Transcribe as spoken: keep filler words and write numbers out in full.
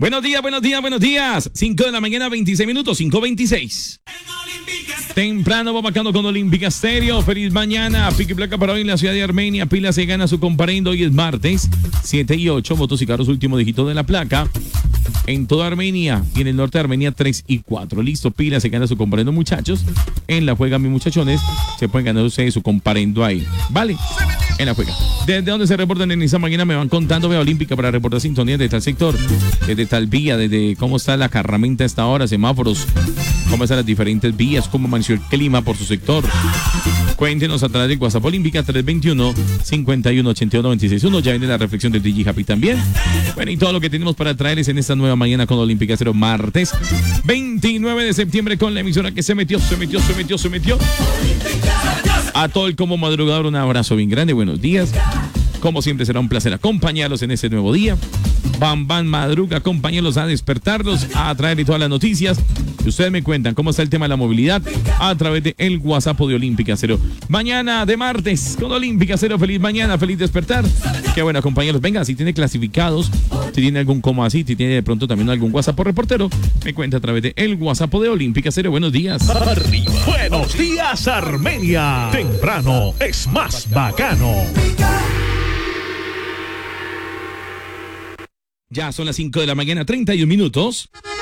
Buenos días, buenos días, buenos días. cinco de la mañana, veintiséis minutos, cinco veintiséis. Temprano va marcando con Olímpica Stereo. Feliz mañana. Pique placa para hoy en la ciudad de Armenia. Pila se gana su comparendo. Hoy es martes, siete y ocho. Motos y carros, último dígito de la placa. En toda Armenia y en el norte de Armenia, tres y cuatro. Listo, Pila se gana su comparendo, muchachos. En la juega, mis muchachones, se pueden ganar ustedes su comparendo ahí. ¿Vale? En la juega. ¿Desde dónde se reportan en esa mañana? Me van contando. Vea Olímpica para reportar sintonía de tal sector, desde tal vía, desde cómo está la carramenta a esta hora, semáforos, cómo están las diferentes vías, cómo amaneció el clima por su sector. Cuéntenos a través de WhatsApp Olímpica tres dos uno, cinco uno, ocho uno, nueve seis uno. Ya viene la reflexión del D J Happy también. Bueno, y todo lo que tenemos para traerles en esta nueva mañana con Olímpica Cero, martes veintinueve de septiembre, con la emisora que se metió, se metió, se metió, se metió. A todo el como madrugador, un abrazo bien grande, buenos días. Como siempre será un placer acompañarlos en este nuevo día. Bam Bam Madruga, acompañarlos a despertarlos, a traerles todas las noticias. Y ustedes me cuentan cómo está el tema de la movilidad a través de el WhatsApp de Olímpica Cero. Mañana de martes con Olímpica Cero. Feliz mañana, feliz despertar. Qué bueno, acompañarlos. Venga, si tiene clasificados, si tiene algún como así, si tiene de pronto también algún WhatsApp por reportero, me cuenta a través de el WhatsApp de Olímpica Cero. Buenos días. Arriba. Buenos días, Armenia. Temprano es más bacano. Ya son las cinco de la mañana, treinta y un minutos.